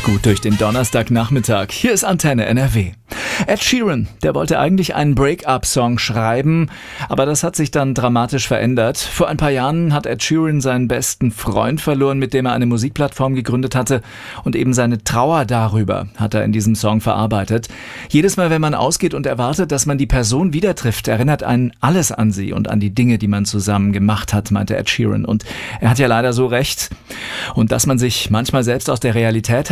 gut durch den Donnerstagnachmittag. Hier ist Antenne NRW. Ed Sheeran, der wollte eigentlich einen Break-up-Song schreiben, aber das hat sich dann dramatisch verändert. Vor ein paar Jahren hat Ed Sheeran seinen besten Freund verloren, mit dem er eine Musikplattform gegründet hatte, und eben seine Trauer darüber hat er in diesem Song verarbeitet. Jedes Mal, wenn man ausgeht und erwartet, dass man die Person wieder trifft, erinnert einen alles an sie und an die Dinge, die man zusammen gemacht hat, meinte Ed Sheeran. Und er hat ja leider so recht. Und dass man sich manchmal selbst aus der Realität